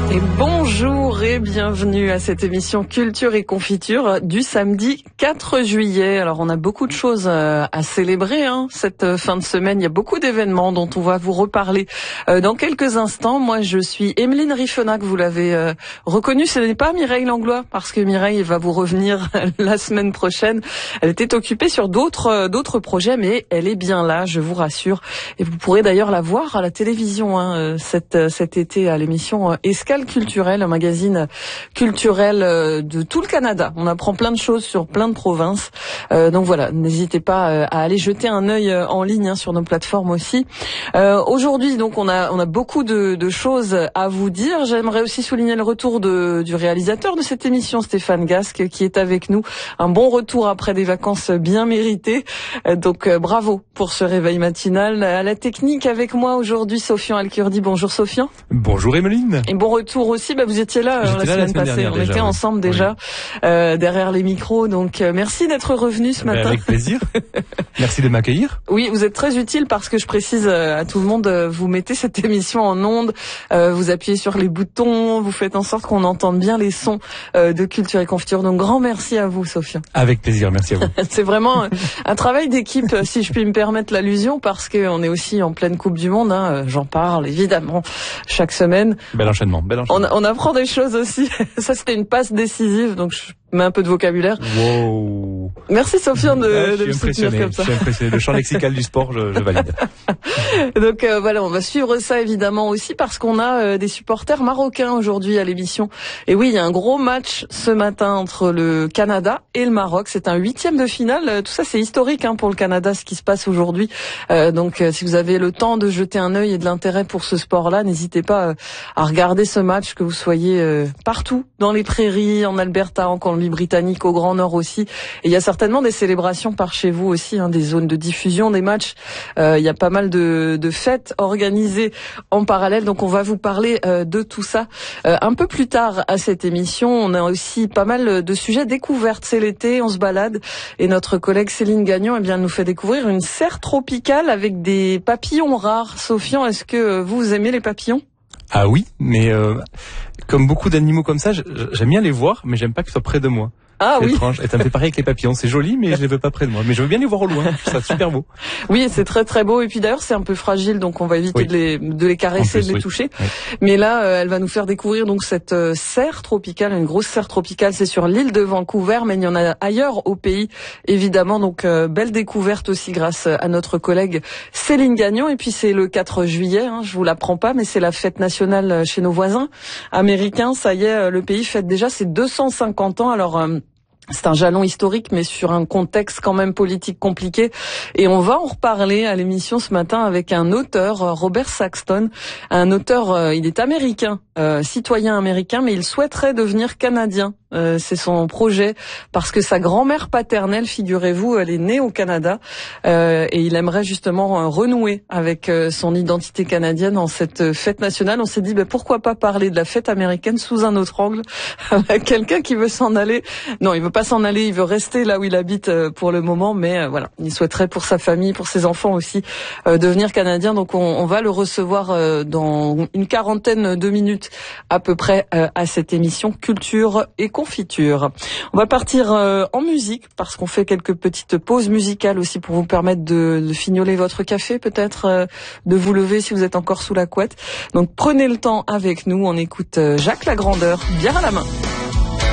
Et bonjour et bienvenue à cette émission Culture et Confiture du samedi 4 juillet. Alors on a beaucoup de choses à célébrer cette fin de semaine. Il y a beaucoup d'événements dont on va vous reparler dans quelques instants. Moi je suis Emeline Riffenac, vous l'avez reconnu, ce n'est pas Mireille Langlois parce que Mireille va vous revenir la semaine prochaine. Elle était occupée sur d'autres projets mais elle est bien là, je vous rassure. Et vous pourrez d'ailleurs la voir à la télévision cet été à l'émission Escale culturelle, un magazine culturel de tout le Canada. On apprend plein de choses sur plein de provinces. Donc voilà, n'hésitez pas à aller jeter un œil en ligne sur nos plateformes aussi. Aujourd'hui, donc on a beaucoup de choses à vous dire. J'aimerais aussi souligner le retour du réalisateur de cette émission, Stéphane Gasque, qui est avec nous. Un bon retour après des vacances bien méritées. Donc bravo pour ce réveil matinal. À la technique avec moi aujourd'hui, Sofian Alkurdi. Bonjour Sofian. Bonjour Emeline. Et bon retour aussi, vous étiez là la semaine passée, on était ensemble déjà derrière les micros, donc merci d'être revenu ce matin. Avec plaisir. Merci de m'accueillir. Oui, vous êtes très utile parce que je précise à tout le monde, vous mettez cette émission en ondes, vous appuyez sur les boutons, vous faites en sorte qu'on entende bien les sons de Culture et Confiture, donc grand merci à vous Sophia. Avec plaisir, merci à vous. C'est vraiment un travail d'équipe, si je puis me permettre l'allusion, parce qu'on est aussi en pleine Coupe du Monde, j'en parle évidemment chaque semaine. Bel enchaînement. On apprend des choses aussi. Ça, c'était une passe décisive, donc je mets un peu de vocabulaire. Wow. Merci Sofiane de me soutenir comme ça. Je suis impressionné. Le champ lexical du sport, je valide. Donc voilà, on va suivre ça évidemment aussi parce qu'on a des supporters marocains aujourd'hui à l'émission. Et oui, il y a un gros match ce matin entre le Canada et le Maroc. C'est un 8e de finale. Tout ça, c'est historique pour le Canada, ce qui se passe aujourd'hui. Donc si vous avez le temps de jeter un œil et de l'intérêt pour ce sport-là, n'hésitez pas à regarder ce match, que vous soyez partout, dans les prairies, en Alberta, en Colombie-Britannique, au Grand Nord aussi. Et il y a certainement des célébrations par chez vous aussi, des zones de diffusion, des matchs. Il y a pas mal de fêtes organisées en parallèle. Donc on va vous parler de tout ça un peu plus tard à cette émission. On a aussi pas mal de sujets découvertes. C'est l'été, on se balade. Et notre collègue Céline Gagnon nous fait découvrir une serre tropicale avec des papillons rares. Sofian, est-ce que vous aimez les papillons ? Ah oui, mais comme beaucoup d'animaux comme ça, j'aime bien les voir, mais j'aime pas qu'ils soient près de moi. Ah c'est oui. Étrange. Et ça me fait pareil avec les papillons. C'est joli, mais je les veux pas près de moi. Mais je veux bien les voir au loin. Je trouve ça super beau. Oui, c'est très très beau. Et puis d'ailleurs, c'est un peu fragile, donc on va éviter de les caresser, de les toucher. Oui. Mais là, elle va nous faire découvrir donc cette serre tropicale, une grosse serre tropicale. C'est sur l'île de Vancouver, mais il y en a ailleurs au pays, évidemment. Donc belle découverte aussi grâce à notre collègue Céline Gagnon. Et puis c'est le 4 juillet. Je vous l'apprends pas, mais c'est la fête nationale chez nos voisins américains. Ça y est, le pays fête déjà ses 250 ans. Alors c'est un jalon historique, mais sur un contexte quand même politique compliqué. Et on va en reparler à l'émission ce matin avec un auteur, Robert Saxton. Un auteur, il est américain, citoyen américain, mais il souhaiterait devenir canadien. C'est son projet, parce que sa grand-mère paternelle, figurez-vous, elle est née au Canada, et il aimerait justement renouer avec son identité canadienne en cette fête nationale. On s'est dit, pourquoi pas parler de la fête américaine sous un autre angle, avec quelqu'un qui veut s'en aller. Non, il veut pas s'en aller, il veut rester là où il habite pour le moment, mais voilà, il souhaiterait pour sa famille, pour ses enfants aussi, devenir canadien. Donc on va le recevoir dans une quarantaine de minutes à peu près à cette émission Culture et Confiture. On va partir en musique parce qu'on fait quelques petites pauses musicales aussi pour vous permettre de fignoler votre café, peut-être de vous lever si vous êtes encore sous la couette. Donc prenez le temps avec nous, on écoute Jacques Lagrandeur, bière à la main.